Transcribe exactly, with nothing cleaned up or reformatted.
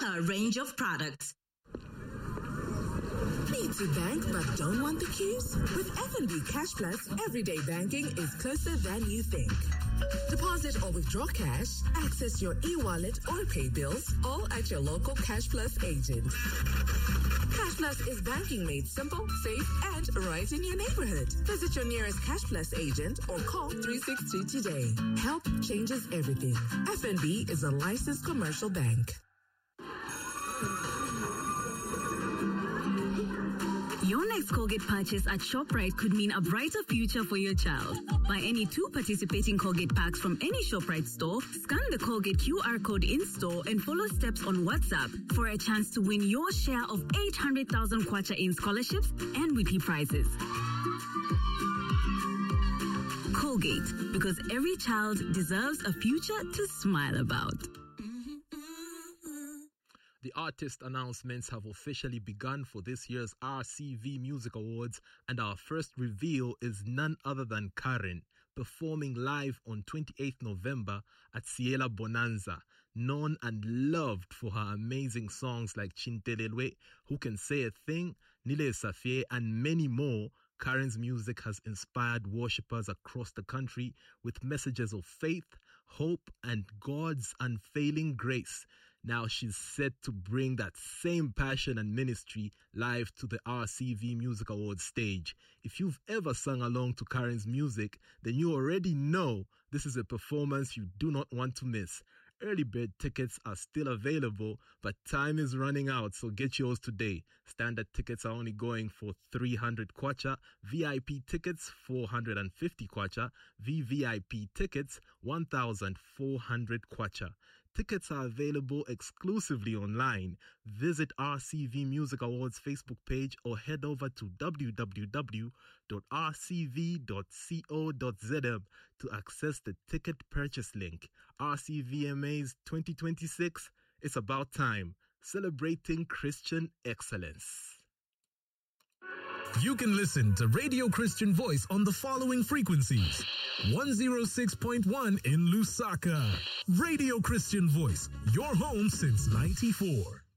her range of products. Need to bank but don't want the queues? With F N B Cash Plus, everyday banking is closer than you think. Deposit or withdraw cash, access your e-wallet or pay bills, all at your local Cash Plus agent. Cash Plus is banking made simple, safe, and right in your neighborhood. Visit your nearest Cash Plus agent or call three six two today. Help changes everything. F N B is a licensed commercial bank. Your next Colgate purchase at ShopRite could mean a brighter future for your child. Buy any two participating Colgate packs from any ShopRite store, scan the Colgate Q R code in-store, and follow steps on WhatsApp for a chance to win your share of eight hundred thousand kwacha in scholarships and weekly prizes. Colgate, because every child deserves a future to smile about. The artist announcements have officially begun for this year's R C V Music Awards, and our first reveal is none other than Karen, performing live on twenty-eighth November at Ciela Bonanza, known and loved for her amazing songs like Chintelelwe, Who Can Say a Thing, Nile Safie, and many more. Karen's music has inspired worshippers across the country with messages of faith, hope, and God's unfailing grace. Now she's set to bring that same passion and ministry live to the R C V Music Awards stage. If you've ever sung along to Karen's music, then you already know this is a performance you do not want to miss. Early bird tickets are still available, but time is running out, so get yours today. Standard tickets are only going for three hundred kwacha, V I P tickets four hundred fifty kwacha, V V I P tickets one thousand four hundred kwacha. Tickets are available exclusively online. Visit R C V Music Awards Facebook page or head over to w w w dot r c v dot co dot z m to access the ticket purchase link. R C V M As twenty twenty-six, it's about time. Celebrating Christian excellence. You can listen to Radio Christian Voice on the following frequencies. one oh six point one in Lusaka. Radio Christian Voice, your home since ninety-four.